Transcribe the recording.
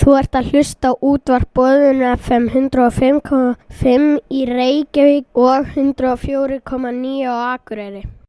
Þú ert að hlusta á útvarp Boðun FM 105,5 í Reykjavík og 104,9 á Akureyri.